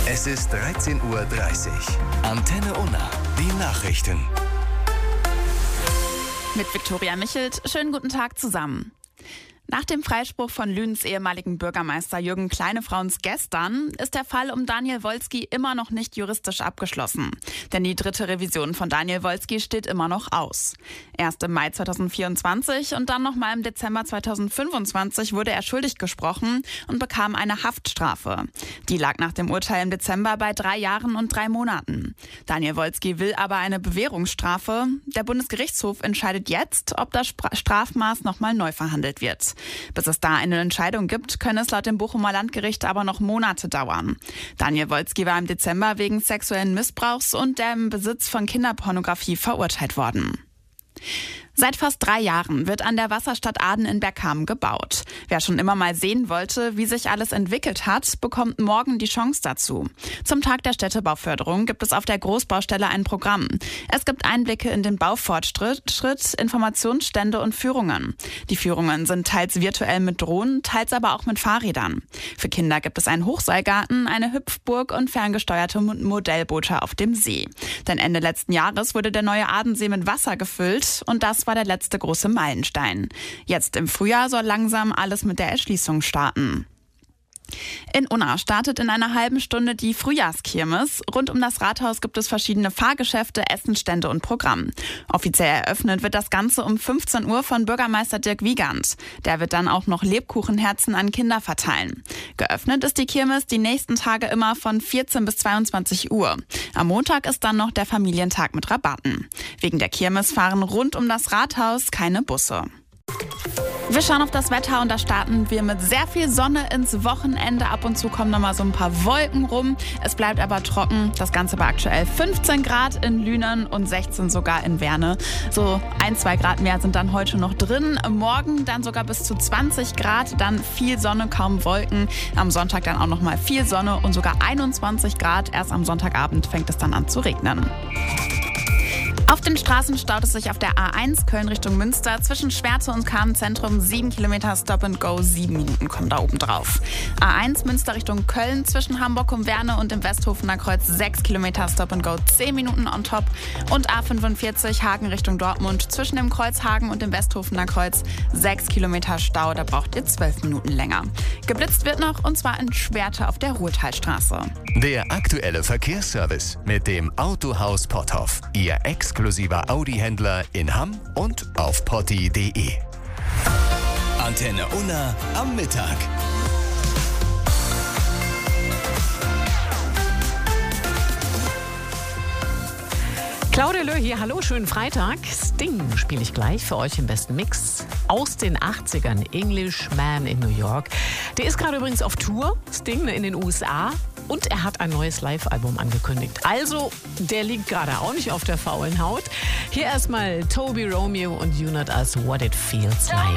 Es ist 13:30 Uhr. Antenne Unna, die Nachrichten. Mit Viktoria Michelt, schönen guten Tag zusammen. Nach dem Freispruch von Lüns ehemaligen Bürgermeister Jürgen Kleinefrauns gestern ist der Fall um Daniel Wolski immer noch nicht juristisch abgeschlossen. Denn die dritte Revision von Daniel Wolski steht immer noch aus. Erst im Mai 2024 und dann nochmal im Dezember 2025 wurde er schuldig gesprochen und bekam eine Haftstrafe. Die lag nach dem Urteil im Dezember bei 3 Jahren und 3 Monaten. Daniel Wolski will aber eine Bewährungsstrafe. Der Bundesgerichtshof entscheidet jetzt, ob das Strafmaß nochmal neu verhandelt wird. Bis es da eine Entscheidung gibt, können es laut dem Bochumer Landgericht aber noch Monate dauern. Daniel Wolski war im Dezember wegen sexuellen Missbrauchs und dem Besitz von Kinderpornografie verurteilt worden. Seit fast 3 Jahren wird an der Wasserstadt Aden in Bergkamen gebaut. Wer schon immer mal sehen wollte, wie sich alles entwickelt hat, bekommt morgen die Chance dazu. Zum Tag der Städtebauförderung gibt es auf der Großbaustelle ein Programm. Es gibt Einblicke in den Baufortschritt, Informationsstände und Führungen. Die Führungen sind teils virtuell mit Drohnen, teils aber auch mit Fahrrädern. Für Kinder gibt es einen Hochseilgarten, eine Hüpfburg und ferngesteuerte Modellboote auf dem See. Denn Ende letzten Jahres wurde der neue Adensee mit Wasser gefüllt und das war der letzte große Meilenstein. Jetzt im Frühjahr soll langsam alles mit der Erschließung starten. In Unna startet in einer halben Stunde die Frühjahrskirmes. Rund um das Rathaus gibt es verschiedene Fahrgeschäfte, Essenstände und Programm. Offiziell eröffnet wird das Ganze um 15 Uhr von Bürgermeister Dirk Wiegand. Der wird dann auch noch Lebkuchenherzen an Kinder verteilen. Geöffnet ist die Kirmes die nächsten Tage immer von 14 bis 22 Uhr. Am Montag ist dann noch der Familientag mit Rabatten. Wegen der Kirmes fahren rund um das Rathaus keine Busse. Wir schauen auf das Wetter und da starten wir mit sehr viel Sonne ins Wochenende. Ab und zu kommen nochmal so ein paar Wolken rum. Es bleibt aber trocken. Das Ganze bei aktuell 15 Grad in Lünen und 16 sogar in Werne. So 1-2 Grad mehr sind dann heute noch drin. Morgen dann sogar bis zu 20 Grad. Dann viel Sonne, kaum Wolken. Am Sonntag dann auch nochmal viel Sonne und sogar 21 Grad. Erst am Sonntagabend fängt es dann an zu regnen. Auf den Straßen staut es sich auf der A1 Köln Richtung Münster zwischen Schwerte und Kahn-Zentrum 7 Kilometer Stop and Go, 7 Minuten kommen da oben drauf. A1 Münster Richtung Köln zwischen Hamburg und Werne und dem Westhofener Kreuz 6 Kilometer Stop and Go, 10 Minuten on top. Und A45 Hagen Richtung Dortmund zwischen dem Kreuz Hagen und dem Westhofener Kreuz 6 Kilometer Stau, da braucht ihr 12 Minuten länger. Geblitzt wird noch und zwar in Schwerte auf der Ruhrtalstraße. Der aktuelle Verkehrsservice mit dem Autohaus Potthoff. Ihr exklusiver Audi-Händler in Hamm und auf potti.de. Antenne Unna am Mittag. Claudia Löh hier, hallo, schönen Freitag. Sting spiele ich gleich für euch im besten Mix aus den 80ern, Englishman in New York. Der ist gerade übrigens auf Tour, Sting in den USA. Und er hat ein neues Live-Album angekündigt. Also, der liegt gerade auch nicht auf der faulen Haut. Hier erstmal Toby Romeo und Unit als What It Feels Like.